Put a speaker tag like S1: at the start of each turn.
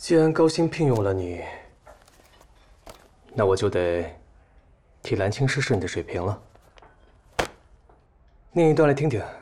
S1: 既然高薪聘用了你，那我就得替蓝青试试你的水平了。念一段来听听。